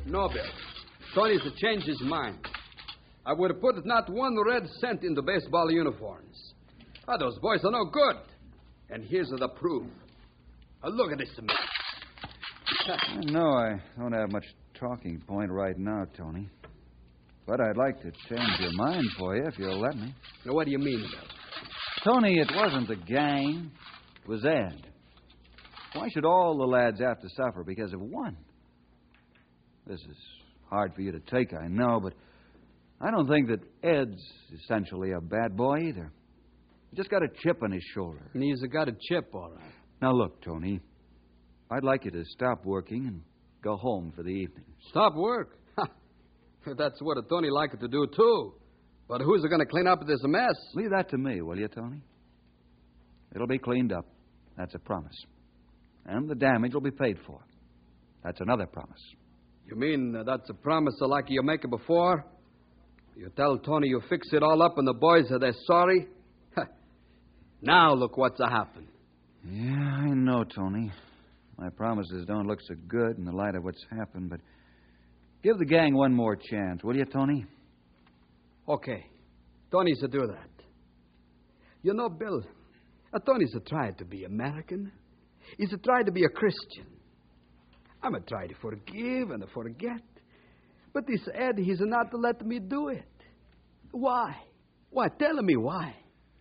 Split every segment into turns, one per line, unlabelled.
No, Bill. Tony's changed his mind. I would have put not one red cent into baseball uniforms. Those boys are no good. And here's the proof. Look at this mess.
No, I don't have much talking point right now, Tony. But I'd like to change your mind for you if you'll let me.
Now, what do you mean, Bill?
Tony, it wasn't the gang. It was Ed. Why should all the lads have to suffer because of one? This is hard for you to take, I know, but I don't think that Ed's essentially a bad boy either. He just got a chip on his shoulder.
And he's got a chip, all right.
Now, look, Tony, I'd like you to stop working and go home for the evening.
Stop work? That's what a Tony liked to do, too. But who's going to clean up this mess?
Leave that to me, will you, Tony? It'll be cleaned up. That's a promise. And the damage will be paid for. That's another promise.
You mean that's a promise like you make it before? You tell Tony you fix it all up and the boys are they're sorry? Now look what's happened.
Yeah, I know, Tony. My promises don't look so good in the light of what's happened, but give the gang one more chance, will you, Tony?
Okay. Tony's to do that. You know, Bill, Tony's tried to be American. He's tried to be a Christian. I'm a try to forgive and to forget. But this Ed, he's not to let me do it. Why? Why? Tell me why.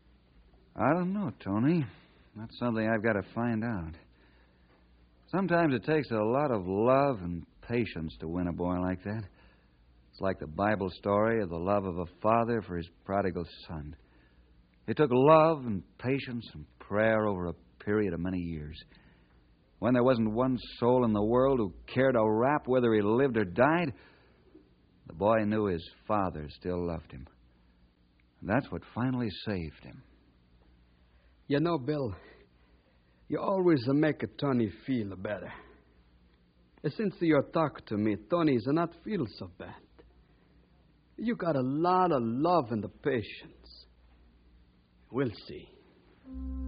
I don't know, Tony. That's something I've got to find out. Sometimes it takes a lot of love and patience to win a boy like that. It's like the Bible story of the love of a father for his prodigal son. It took love and patience and prayer over a period of many years. When there wasn't one soul in the world who cared a rap whether he lived or died, the boy knew his father still loved him. And that's what finally saved him.
You know, Bill, you always make Tony feel better. Since you talk to me, Tony's not feel so bad. You got a lot of love and patience. We'll see.